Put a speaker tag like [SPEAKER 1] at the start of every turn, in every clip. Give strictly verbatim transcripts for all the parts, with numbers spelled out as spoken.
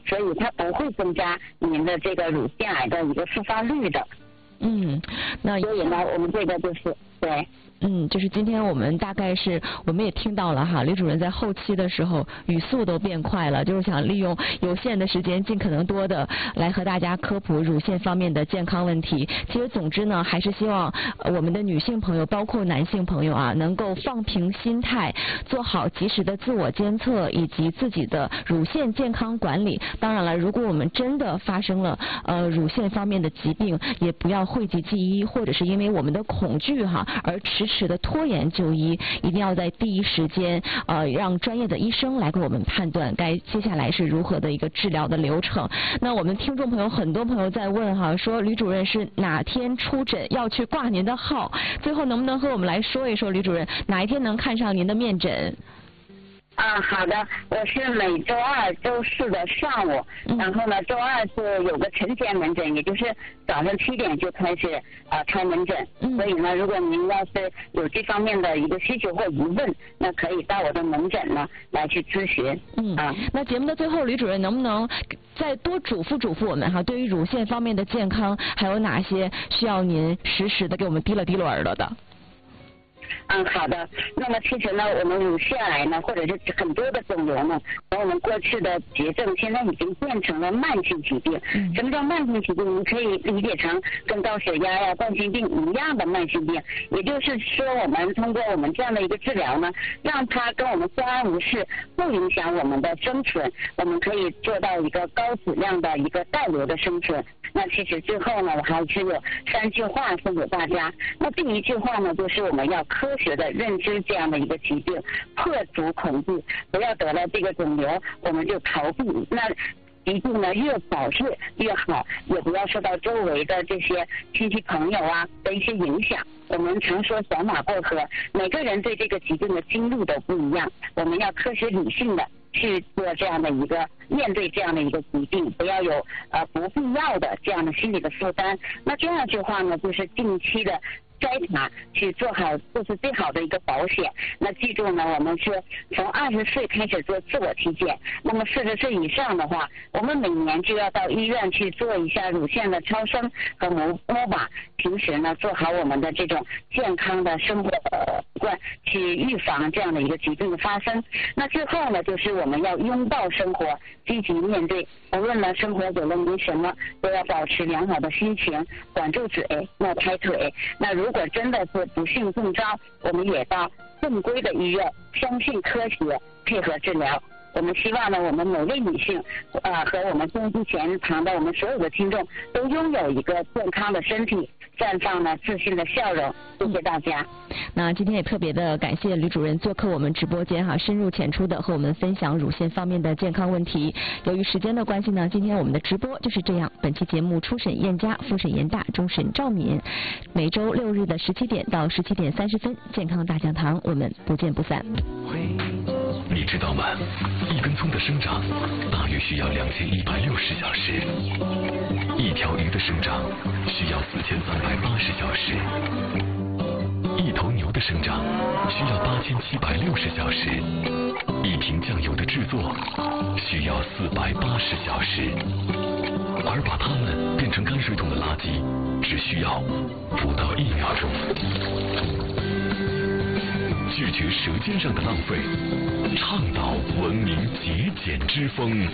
[SPEAKER 1] 所以它不会增加您的这个乳腺癌的一个复发率的。
[SPEAKER 2] 嗯，那
[SPEAKER 1] 所以呢，我们这个就是对。
[SPEAKER 2] 嗯，就是今天我们大概是我们也听到了哈，李主任在后期的时候语速都变快了，就是想利用有限的时间，尽可能多的来和大家科普乳腺方面的健康问题。其实总之呢，还是希望我们的女性朋友，包括男性朋友啊，能够放平心态，做好及时的自我监测以及自己的乳腺健康管理。当然了，如果我们真的发生了呃乳腺方面的疾病，也不要讳疾忌医，或者是因为我们的恐惧哈而迟迟的拖延就医，一定要在第一时间呃让专业的医生来给我们判断该接下来是如何的一个治疗的流程。那我们听众朋友很多朋友在问哈，说吕主任是哪天出诊，要去挂您的号，最后能不能和我们来说一说，吕主任哪一天能看上您的面诊？
[SPEAKER 1] 啊，好的，我是每周二、周四的上午，
[SPEAKER 2] 嗯、
[SPEAKER 1] 然后呢，周二是有个晨间门诊，也就是早上七点就开始啊、呃、开门诊。
[SPEAKER 2] 嗯、
[SPEAKER 1] 所以呢，如果您要是有这方面的一个需求或疑问，那可以到我的门诊呢来去咨询。
[SPEAKER 2] 嗯啊，那节目的最后，吕主任能不能再多嘱咐嘱咐我们哈，对于乳腺方面的健康，还有哪些需要您实时的给我们提了提了耳朵的？
[SPEAKER 1] 嗯，好的。那么其实呢，我们乳腺癌呢，或者是很多的肿瘤呢，从我们过去的绝症，现在已经变成了慢性疾病。嗯、什么叫慢性疾病？你可以理解成跟高血压呀、冠心病一样的慢性病。也就是说，我们通过我们这样的一个治疗呢，让它跟我们相安无事，不影响我们的生存，我们可以做到一个高质量的一个带流的生存。那其实最后呢，我还是有三句话送给大家。那第一句话呢，就是我们要科学的认知这样的一个疾病，破除恐惧，不要得了这个肿瘤我们就逃避。那疾病呢越早治越好，也不要受到周围的这些亲戚朋友啊的一些影响。我们常说小马过河，每个人对这个疾病的经历都不一样，我们要科学理性的去做这样的一个面对这样的一个疾病，不要有呃不必要的这样的心理的负担。那第二句话呢，就是定期的筛查，去做好，这是最好的一个保险。那记住呢，我们是从二十岁开始做自我体检，那么四十岁以上的话，我们每年就要到医院去做一下乳腺的超声和摸摸把。平时呢，做好我们的这种健康的生活习惯，去预防这样的一个疾病的发生。那最后呢，就是我们要拥抱生活，积极面对，无论呢生活有了没什么，都要保持良好的心情，管住嘴，莫拍腿。那如果真的是不幸中招，我们也到正规的医院，相信科学，配合治疗。我们希望呢，我们每位女性，呃，和我们收音机前旁的我们所有的听众，都拥有一个健康的身体，绽放了自信的笑容。谢谢大家。
[SPEAKER 2] 那今天也特别的感谢吕主任做客我们直播间哈，深入浅出的和我们分享乳腺方面的健康问题。由于时间的关系呢，今天我们的直播就是这样。本期节目初审燕佳，复审严大，终审赵敏。每周六日的十七点到十七点三十分，健康大讲堂，我们不见不散。
[SPEAKER 3] 你知道吗？一根葱的生长大约需要两千一百六十小时，一条鱼的生长需要四千三百八十小时，一头牛的生长需要八千七百六十小时，一瓶酱油的制作需要四百八十小时，而把它们变成泔水桶的垃圾只需要不到一秒钟。拒绝舌尖上的浪费，倡导文明节俭之风。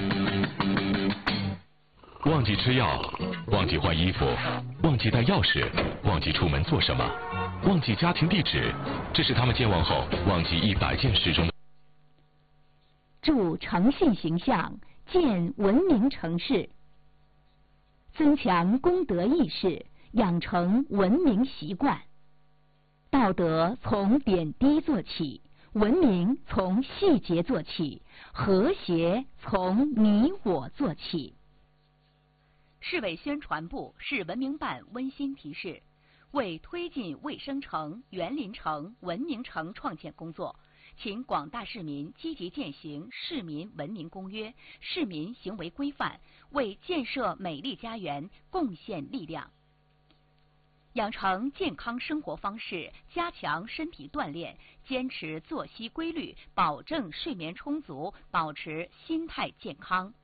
[SPEAKER 3] 忘记吃药，忘记换衣服，忘记带钥匙，忘记出门做什么，忘记家庭地址，这是他们健忘后忘记一百件事中的。
[SPEAKER 4] 助诚信形象，建文明城市，增强公德意识，养成文明习惯。道德从点滴做起，文明从细节做起，和谐从你我做起。
[SPEAKER 5] 市委宣传部、市文明办温馨提示：为推进卫生城、园林城、文明城创建工作，请广大市民积极践行《市民文明公约》、市民行为规范，为建设美丽家园贡献力量。养成健康生活方式，加强身体锻炼，坚持作息规律，保证睡眠充足，保持心态健康。